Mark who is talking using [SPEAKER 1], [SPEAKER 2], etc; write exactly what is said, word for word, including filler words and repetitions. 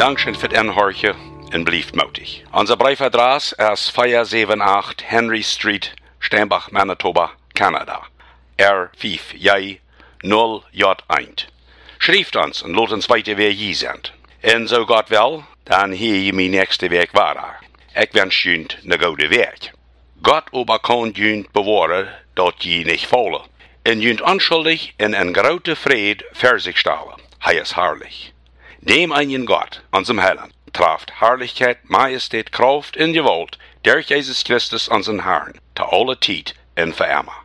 [SPEAKER 1] Dankeschön für den Horche und blieft mutig. Unser Briefadress ist vier sieben acht Henry Street, Steinbach, Manitoba, Kanada. R fünf J null J eins. Schrift uns und lot uns weiter, wer je sind. Und so Gott will, dann hier je mein nächste Weg war. Ich wünsche Ihnen ne gute Weg. Gott aber kann Ihnen bewahren, dat je nicht fallen. Und Ihnen unschuldig in en grote Fried für sich stellen. Hij ist herrlich. Dem einen Gott, unserem Heiland, traft Herrlichkeit, Majestät, Kraft und Gewalt durch Jesus Christus, unseren Herrn, zu aller Zeit und für immer.